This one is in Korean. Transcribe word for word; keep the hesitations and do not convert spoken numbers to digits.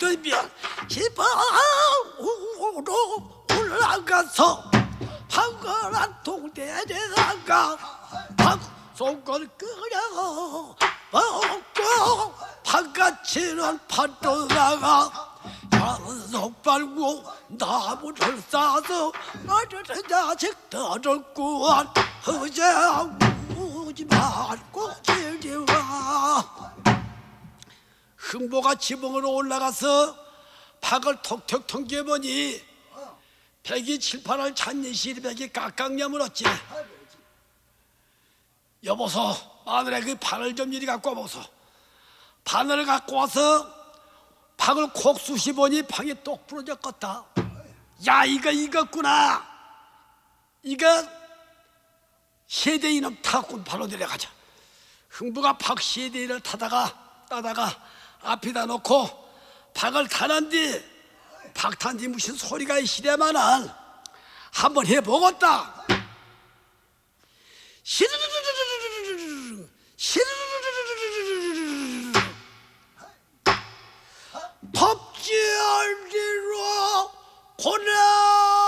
뜨면 지방으로 올라가서 방거란 동대에다가 방송을 끄려 먹고 바깥치는 파도다가 단속 빨고 나무를 싸서 아저씨 자식들을 구한 허장 우지 말고 지리와. 흥보가 지붕으로 올라가서 박을 톡톡 통겨보니 백이 칠팔을 찾니 시리백이 깍깍 여물었지. 여보소, 마늘에 그 바늘 좀 이리 갖고 와보소. 바늘을 갖고 와서 박을 콕 쑤시보니 박이 똑 부러졌겠다. 야, 이거 이겼구나. 이거 시대인은 타고 바로 내려가자. 흥부가 박 시대인을 타다가 따다가 앞에다 놓고 박을 타는 뒤 박 탄 뒤 무슨 소리가 있으려마는 한번 해보겠다. 시르르르르르르르르 시르르르르르르르 덥지 않기로 고나